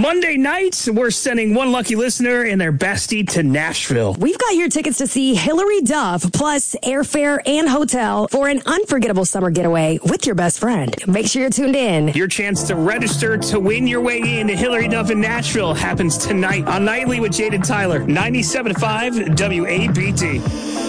Monday night, we're sending one lucky listener and their bestie to Nashville. We've got your tickets to see Hilary Duff, plus airfare and hotel for an unforgettable summer getaway with your best friend. Make sure you're tuned in. Your chance to register to win your way in to Hilary Duff in Nashville happens tonight on Nightly with Jade and Tyler, 97.5 WABT.